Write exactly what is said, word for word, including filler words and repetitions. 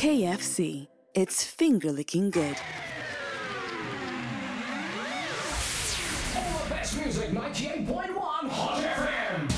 K F C. It's finger-licking good. All the best music, ninety-eight point one Hot F M.